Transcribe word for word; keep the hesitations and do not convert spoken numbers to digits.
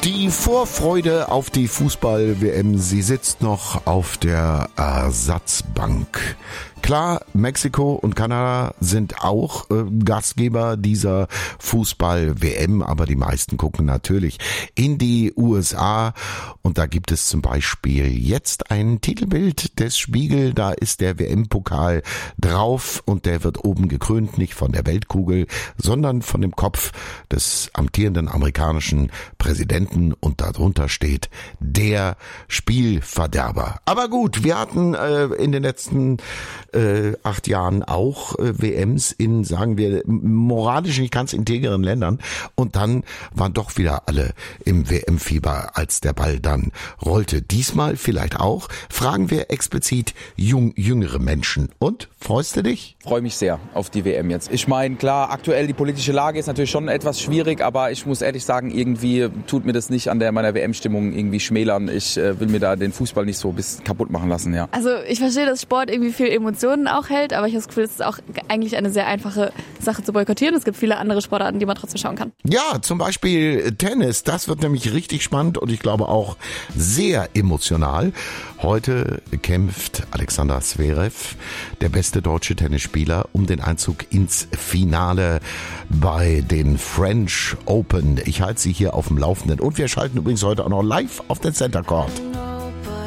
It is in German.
Die Vorfreude auf die Fußball-W M, sie sitzt noch auf der Ersatzbank. Klar, Mexiko und Kanada sind auch äh, Gastgeber dieser Fußball-W M, aber die meisten gucken natürlich in die U S A und da gibt es zum Beispiel jetzt ein Titelbild des Spiegel, da ist der W M-Pokal drauf und der wird oben gekrönt, nicht von der Weltkugel, sondern von dem Kopf des amtierenden amerikanischen Präsidenten und darunter steht der Spielverderber. Aber gut, wir hatten äh, in den letzten Äh, acht Jahren auch äh, W Ms in, sagen wir, moralisch nicht ganz integeren Ländern und dann waren doch wieder alle im W M-Fieber, als der Ball dann rollte. Diesmal vielleicht auch. Fragen wir explizit jung, jüngere Menschen. Und, freust du dich? Ich freue mich sehr auf die W M jetzt. Ich meine, klar, aktuell die politische Lage ist natürlich schon etwas schwierig, aber ich muss ehrlich sagen, irgendwie tut mir das nicht an der meiner W M-Stimmung irgendwie schmälern. Ich äh, will mir da den Fußball nicht so bis kaputt machen lassen, ja. Also ich verstehe, dass Sport irgendwie viel Emotionen auch hält, aber ich habe das Gefühl, es ist auch eigentlich eine sehr einfache Sache zu boykottieren. Es gibt viele andere Sportarten, die man trotzdem schauen kann. Ja, zum Beispiel Tennis. Das wird nämlich richtig spannend und ich glaube auch sehr emotional. Heute kämpft Alexander Zverev, der beste deutsche Tennisspieler, um den Einzug ins Finale bei den French Open. Ich halte Sie hier auf dem Laufenden und wir schalten übrigens heute auch noch live auf den Center Court.